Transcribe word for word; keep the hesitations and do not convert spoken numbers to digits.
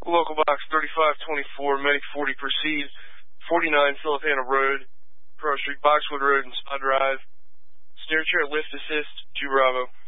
Local box thirty-five twenty-four, Medic forty, proceed. forty-nine Philippana Road, Pearl Street, Boxwood Road, and Spa Drive. Stair chair lift assist, two Bravo.